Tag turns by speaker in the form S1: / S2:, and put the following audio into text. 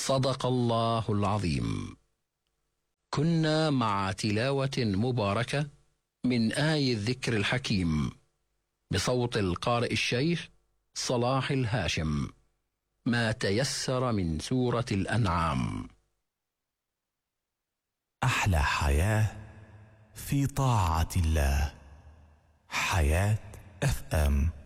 S1: صدق الله العظيم. كنا مع تلاوة مباركة من آي الذكر الحكيم بصوت القارئ الشيخ صلاح الهاشم، ما تيسر من سورة الأنعام.
S2: أحلى حياة في طاعة الله. حياة FM.